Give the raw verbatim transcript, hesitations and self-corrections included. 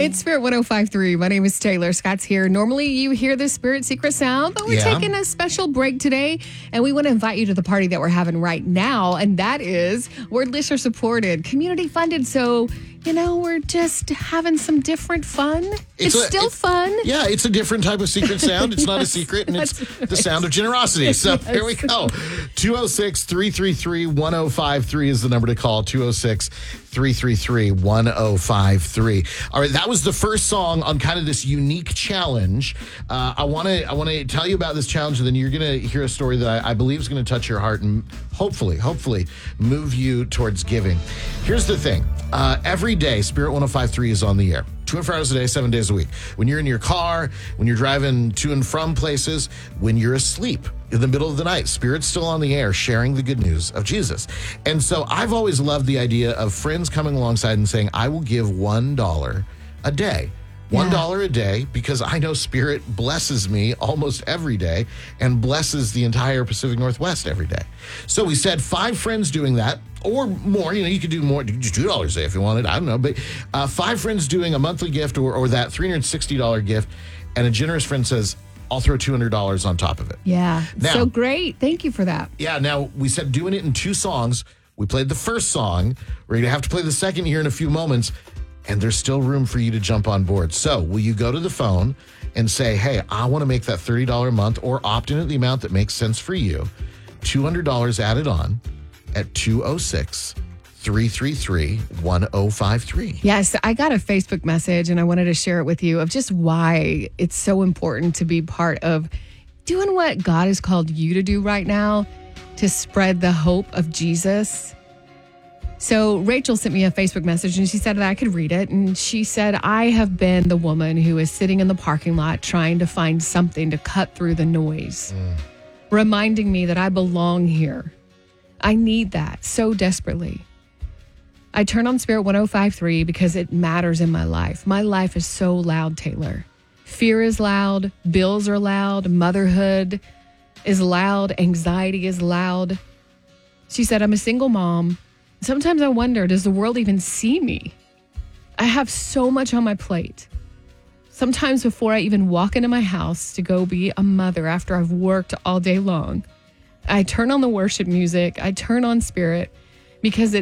It's Spirit one oh five point three. My name is Taylor. Scott's here. Normally you hear the Spirit Secret sound, but we're Yeah. taking a special break today, and we want to invite you to the party that we're having right now, and that is we're listener supported, community funded, so you know, we're just having some different fun. It's, It's a- still it- fun. Yeah, it's a different type of secret sound. It's not a secret, and it's the sound of generosity. So here we go. two oh six, three three three, one oh five three is the number to call. two oh six, three three three, one oh five three. All right, that was the first song on kind of this unique challenge. Uh, I want to I want to tell you about this challenge, and then you're going to hear a story that I, I believe is going to touch your heart and hopefully, hopefully move you towards giving. Here's the thing. Uh, every day, Spirit one oh five point three is on the air. twenty-four hours a day, seven days a week. When you're in your car, when you're driving to and from places, when you're asleep in the middle of the night, Spirit's still on the air sharing the good news of Jesus. And so I've always loved the idea of friends coming alongside and saying, I will give one dollar a day. One dollar a day, because I know Spirit blesses me almost every day and blesses the entire Pacific Northwest every day. So we said five friends doing that, or more. You know, you could do more, do two dollars a day if you wanted. I don't know, but uh, five friends doing a monthly gift or, or that three hundred sixty dollars gift, and a generous friend says, I'll throw two hundred dollars on top of it. Yeah, Now- so great. Thank you for that. Yeah, now we said doing it in two songs. We played the first song. We're going to have to play the second here in a few moments. And there's still room for you to jump on board. So will you go to the phone and say, hey, I want to make that thirty dollars a month, or opt in at the amount that makes sense for you. two hundred dollars added on at two oh six, three three three, one oh five three. Yes, I got a Facebook message and I wanted to share it with you of just why it's so important to be part of doing what God has called you to do right now to spread the hope of Jesus. So Rachel sent me a Facebook message and she said that I could read it. And she said, I have been the woman who is sitting in the parking lot trying to find something to cut through the noise, mm. reminding me that I belong here. I need that so desperately. I turn on Spirit one oh five point three because it matters in my life. My life is so loud, Taylor. Fear is loud. Bills are loud. Motherhood is loud. Anxiety is loud. She said, I'm a single mom. Sometimes I wonder, does the world even see me? I have so much on my plate. Sometimes before I even walk into my house to go be a mother after I've worked all day long, I turn on the worship music. I turn on Spirit because it